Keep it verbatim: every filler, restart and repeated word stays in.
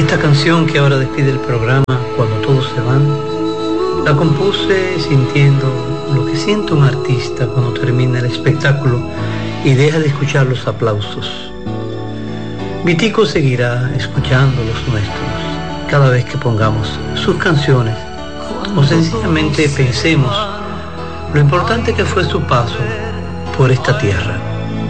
Esta canción que ahora despide el programa, Cuando todos se van, la compuse sintiendo lo que siente un artista cuando termina el espectáculo y deja de escuchar los aplausos. Vitico seguirá escuchando los nuestros cada vez que pongamos sus canciones o sencillamente pensemos lo importante que fue su paso por esta tierra.